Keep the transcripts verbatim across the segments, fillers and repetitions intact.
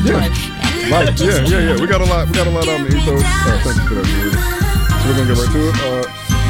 Yeah. Right. Yeah, yeah, yeah. We got a lot. We got a lot on the ethos. Uh, thank you for that, Julie. So we're gonna get right to it. Uh,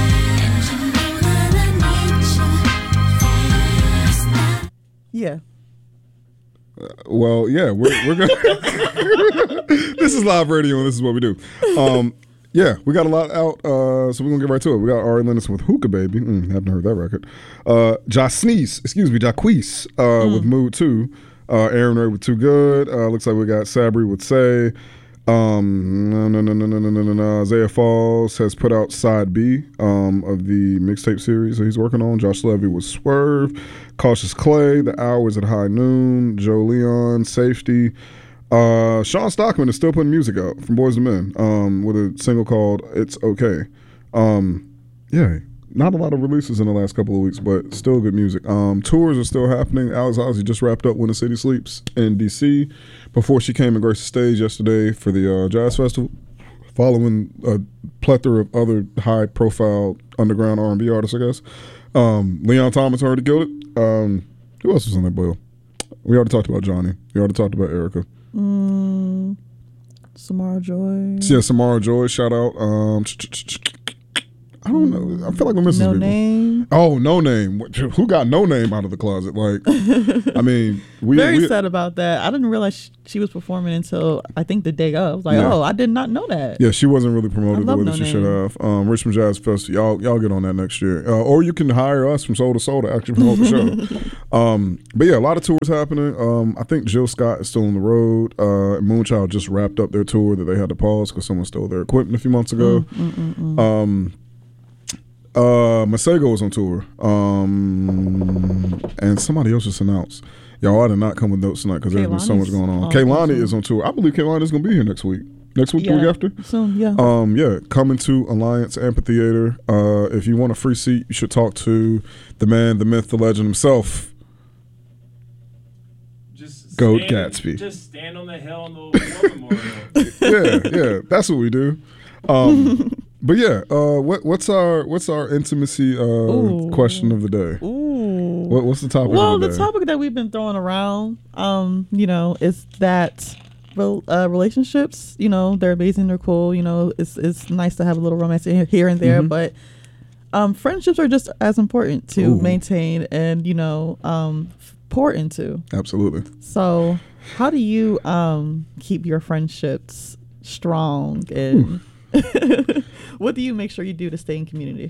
Yeah. Uh, well, yeah, we're we're gonna. This is live radio, and this is what we do. Um, yeah, we got a lot out, uh, so we're gonna get right to it. We got Ari Lennox with "Hookah Baby." Mm, haven't heard that record. Uh, Jasneese, excuse me, Jacquees uh, mm. with "Mood two." Uh, Aaron Ray with "Too Good." Uh, looks like we got Sabri with "Say." Um, no, no, no, no, no, no, no, no. Isaiah Falls has put out side B um, of the mixtape series that he's working on. Josh Levy with "Swerve." Cautious Clay, The Hours at High Noon. Joe Leon, Safety. Uh, Sean Stockman is still putting music out from Boys to Men um, with a single called "It's Okay." Um, yeah, not a lot of releases in the last couple of weeks, but still good music. Um, tours are still happening. Alex Ozzy just wrapped up When the City Sleeps in D C before she came and graced the stage yesterday for the uh, Jazz Festival, following a plethora of other high-profile underground R and B artists, I guess. Um, Leon Thomas already killed it. Um, who else was on that bill? We already talked about Johnny. We already talked about Erica. Mm, Samara Joy. Yeah, Samara Joy. Shout out. Um, I don't know. I feel like we're missing No people. Name. Oh, No Name. Who got No Name out of the closet? Like, I mean, we very we, sad about that. I didn't realize she was performing until I think the day of. I was like, yeah. oh, I did not know that. Yeah, she wasn't really promoted the way no that she name. should have. Um, Richmond Jazz Fest, y'all, y'all get on that next year, uh, or you can hire us from Soul to Soul to actually promote the show. Um, but yeah, a lot of tours happening. Um, I think Jill Scott is still on the road. Uh, Moonchild just wrapped up their tour that they had to pause because someone stole their equipment a few months ago. Mm, mm, mm, mm. Um. Uh, Masego was on tour, um, and somebody else just announced. Y'all, I did not come with notes tonight because there's been so much going on. on Kaylani tour. is on tour. I believe Kaylani is going to be here next week. Next week, Yeah, the week after? Soon, yeah. Um, yeah, coming to Alliance Amphitheater. Uh, if you want a free seat, you should talk to the man, the myth, the legend himself, Just Goat stand, Gatsby. Just stand on the hill on the war memorial. yeah, yeah, that's what we do. Um, but yeah, uh, what, what's our what's our intimacy uh, question of the day? Ooh. What, what's the topic? Well, of the, the day? topic that we've been throwing around, um, you know, is that rel- uh, relationships. You know, they're amazing, they're cool. You know, it's it's nice to have a little romance here and there, mm-hmm. but um, friendships are just as important to Ooh. maintain and you know um, pour into. Absolutely. So, how do you um, keep your friendships strong and what do you make sure you do to stay in community?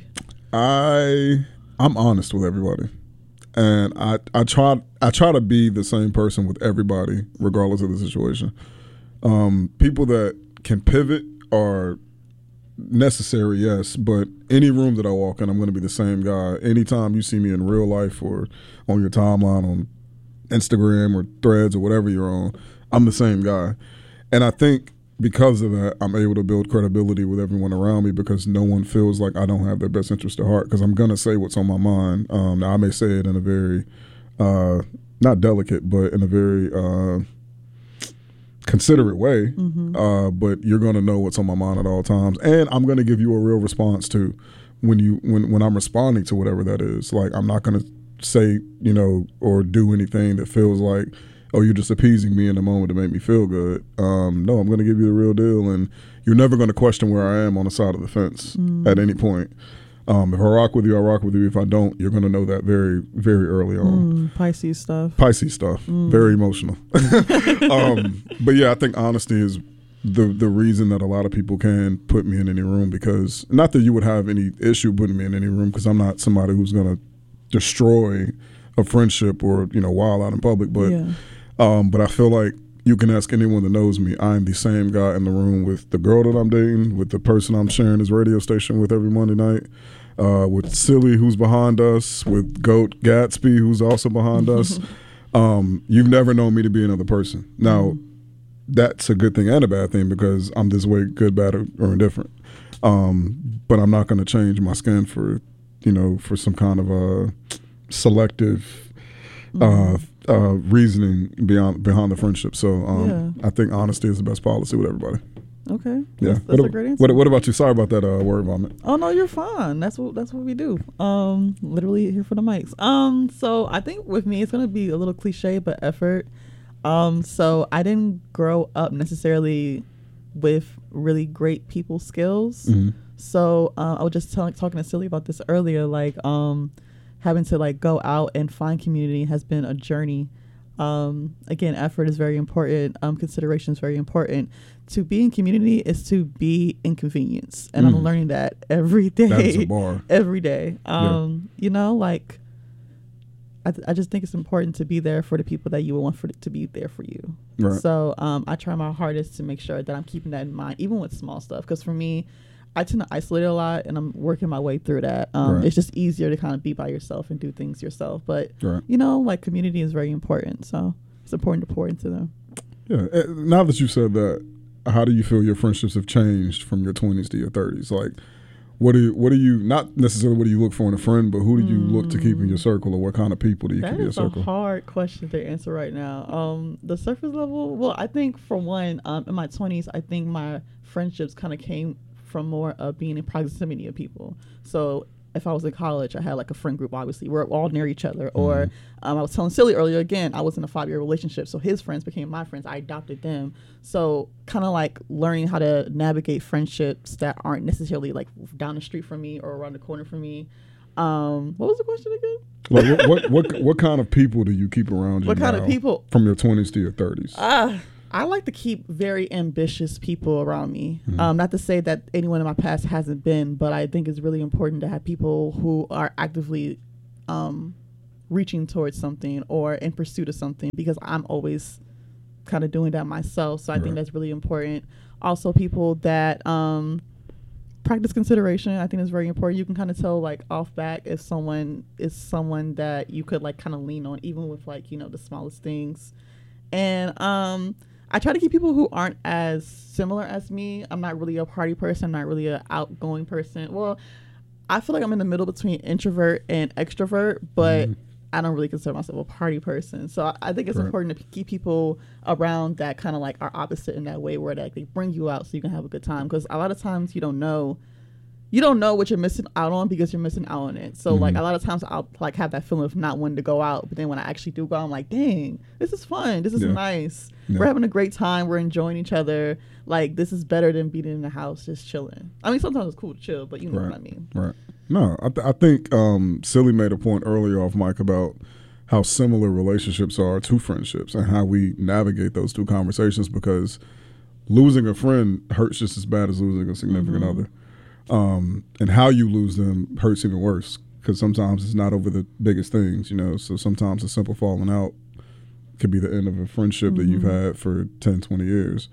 I I'm honest with everybody, and I I try I try to be the same person with everybody, regardless of the situation. Um, people that can pivot are necessary, yes, but any room that I walk in, I'm going to be the same guy. Anytime you see me in real life or on your timeline on Instagram or Threads or whatever you're on, I'm the same guy, and I think. Because of that, I'm able to build credibility with everyone around me because no one feels like I don't have their best interest at heart because I'm going to say what's on my mind. Um, now, I may say it in a very, uh, not delicate, but in a very uh, considerate way, mm-hmm. uh, but you're going to know what's on my mind at all times. And I'm going to give you a real response to when, you, when, when I'm responding to whatever that is. Like, I'm not going to say, you know, or do anything that feels like, oh, you're just appeasing me in the moment to make me feel good. Um, no, I'm going to give you the real deal, and you're never going to question where I am on the side of the fence mm. at any point. Um, if I rock with you, I rock with you. If I don't, you're going to know that very, very early on. Mm, Pisces stuff. Pisces stuff. Mm. Very emotional. um, but yeah, I think honesty is the the reason that a lot of people can put me in any room because, not that you would have any issue putting me in any room because I'm not somebody who's going to destroy a friendship or, you know, wild out in public, but yeah. Um, but I feel like you can ask anyone that knows me. I'm the same guy in the room with the girl that I'm dating, with the person I'm sharing this radio station with every Monday night, uh, with Silly, who's behind us, with Goat Gatsby, who's also behind us. Um, you've never known me to be another person. Now, mm-hmm. that's a good thing and a bad thing because I'm this way, good, bad, or, or indifferent. Um, but I'm not going to change my skin for, you know, for some kind of a selective mm-hmm. uh Uh, reasoning beyond behind the friendship. So um, yeah. I think honesty is the best policy with everybody. Okay. Yeah. That's, that's what, a great answer. What, what about you? Sorry about that uh, word vomit. Oh no, you're fine. That's what that's what we do. Um, literally here for the mics. Um, so I think with me it's gonna be a little cliche, but effort. Um, so I didn't grow up necessarily with really great people skills. Mm-hmm. So uh, I was just telling, talking to Silly about this earlier. Like um, having to like go out and find community has been a journey. Um, again, effort is very important. Um, consideration is very important. To be in community is to be inconvenienced, and Mm. I'm learning that every day. That's a bar. Every day. Um, you know, like I, th- I just think it's important to be there for the people that you would want for th- to be there for you. Right. So um, I try my hardest to make sure that I'm keeping that in mind, even with small stuff. Because for me, I tend to isolate a lot, and I'm working my way through that. Um, Right. It's just easier to kind of be by yourself and do things yourself. But Right. you know, like community is very important. So it's important to pour into them. Yeah. Uh, Now that you said that, how do you feel your friendships have changed from your twenties to your thirties? Like, what do you, what do you, not necessarily what do you look for in a friend, but who do you look to keep in your circle, or what kind of people do you That keep in your is a circle? hard question to answer right now. Um, the surface level. Well, I think for one, um, in my twenties, I think my friendships kind of came from more of being in proximity of people. So if I was in college, I had like a friend group. Obviously, we're all near each other. Mm-hmm. Or um, I was telling Silly earlier. Again, I was in a five-year relationship, so his friends became my friends. I adopted them. So kind of like learning how to navigate friendships that aren't necessarily like down the street from me or around the corner from me. Um, what was the question again? Like, what, what what what kind of people do you keep around you? What kind of now people? from your twenties to your thirties? Uh, I like to keep very ambitious people around me. Mhm. Um, not to say that anyone in my past hasn't been, but I think it's really important to have people who are actively um, reaching towards something or in pursuit of something, because I'm always kind of doing that myself. So I Right. think that's really important. Also, people that um, practice consideration, I think is very important. You can kind of tell like off back if someone is someone that you could like kind of lean on, even with like, you know, the smallest things. And um, I try to keep people who aren't as similar as me. I'm not really a party person, not really an outgoing person. Well, I feel like I'm in the middle between introvert and extrovert, but Mhm. I don't really consider myself a party person. So I, I think it's Right. important to p- keep people around that kind of like are opposite in that way, where like they bring you out so you can have a good time. Because a lot of times you don't know, you don't know what you're missing out on because you're missing out on it. So like Mhm. a lot of times I'll like have that feeling of not wanting to go out, but then when I actually do go, I'm like, dang, this is fun. This is Yeah. nice. Yeah. We're having a great time. We're enjoying each other. Like this is better than being in the house just chilling. I mean, sometimes it's cool to chill, but you know Right. what I mean. Right. No, I, th- I think um, Silly made a point earlier off mic about how similar relationships are to friendships and how we navigate those two conversations, because losing a friend hurts just as bad as losing a significant Mhm. other. Um, and how you lose them hurts even worse, because sometimes it's not over the biggest things, you know. So sometimes a simple falling out could be the end of a friendship that you've Mhm. had for ten, twenty years.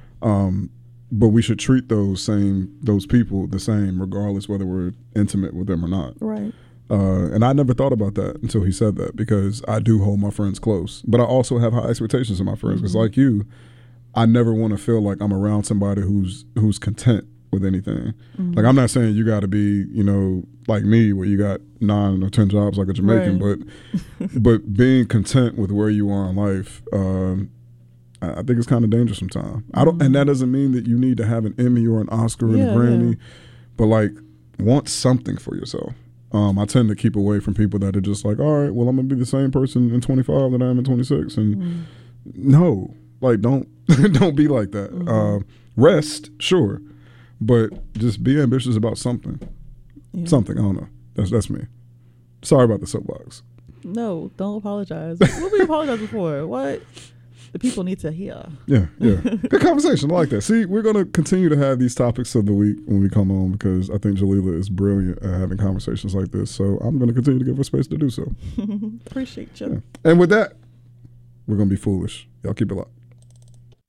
Um, but we should treat those same those people the same, regardless whether we're intimate with them or not. Right. Uh, and I never thought about that until he said that, because I do hold my friends close, but I also have high expectations of my friends. Because Mhm. like you, I never want to feel like I'm around somebody who's who's content with anything. Mhm. Like, I'm not saying you got to be, you know, like me, where you got nine or ten jobs like a Jamaican, Right. but but being content with where you are in life, um, I I think it's kind of dangerous sometimes. I don't, and that doesn't mean that you need to have an Emmy or an Oscar and Yeah, a Grammy, yeah. but like, want something for yourself. Um, I tend to keep away from people that are just like, all right, well, I'm gonna be the same person in twenty-five that I am in twenty-six, and Mhm. no, like, don't don't be like that. Mhm. Uh, rest, sure, but just be ambitious about something. Yeah. Something, I don't know. That's that's me. Sorry about the soapbox. No, don't apologize. What we apologize for? What? The people need to hear. Yeah, yeah. Good conversation. I like that. See, we're going to continue to have these topics of the week when we come on, because I think Jalila is brilliant at having conversations like this. So I'm going to continue to give her space to do so. Appreciate you. Yeah. And with that, we're going to be foolish. Y'all keep it locked.